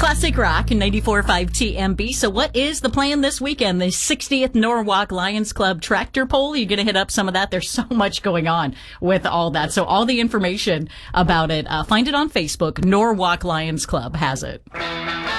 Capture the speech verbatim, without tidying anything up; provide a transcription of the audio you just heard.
Classic Rock and ninety-four point five T M B. So what is the plan this weekend? The sixtieth Norwalk Lions Club tractor pull. You're going to hit up some of that. There's so much going on with all that. So all the information about it, uh, find it on Facebook. Norwalk Lions Club has it.